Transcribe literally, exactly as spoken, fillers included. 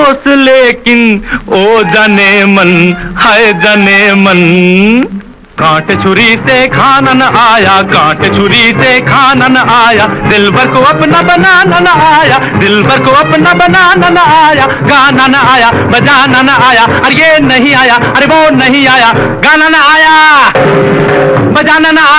दोस्त लेकिन ओ जाने मन, हाय जाने मन। कांटे छुरी से खाना न आया, कांटे छुरी से खाना न आया, दिलबर को अपना बनाना न आया, दिलबर को अपना बनाना न आया। गाना न आया, बजाना न आया, अरे ये नहीं आया, अरे वो नहीं आया। गाना न आया, बजाना न आया।